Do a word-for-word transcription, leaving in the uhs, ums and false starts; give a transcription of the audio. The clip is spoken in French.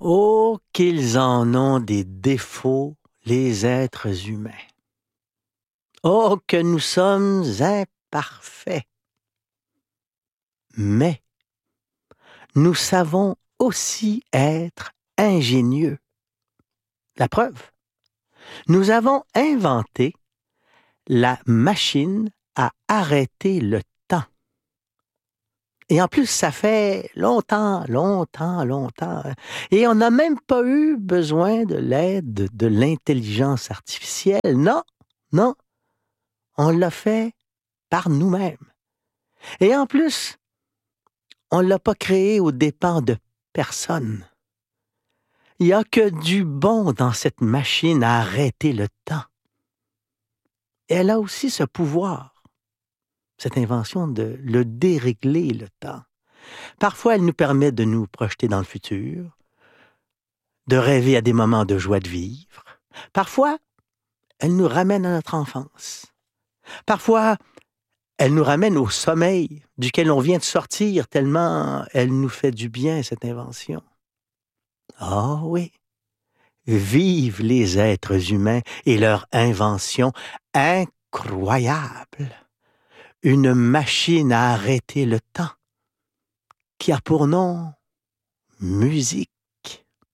Oh, qu'ils en ont des défauts, les êtres humains. Oh, que nous sommes imparfaits. Mais nous savons aussi être ingénieux. La preuve, nous avons inventé la machine à arrêter le temps. Et en plus, ça fait longtemps, longtemps, longtemps. Et on n'a même pas eu besoin de l'aide de l'intelligence artificielle. Non, non, on l'a fait par nous-mêmes. Et en plus, on ne l'a pas créé aux dépens de personne. Il n'y a que du bon dans cette machine à arrêter le temps. Et elle a aussi ce pouvoir, cette invention de le dérégler le temps. Parfois, elle nous permet de nous projeter dans le futur, de rêver à des moments de joie de vivre. Parfois, elle nous ramène à notre enfance. Parfois, elle nous ramène au sommeil duquel on vient de sortir tellement elle nous fait du bien, cette invention. Ah oui, vive les êtres humains et leur invention incroyable. Une machine à arrêter le temps qui a pour nom musique.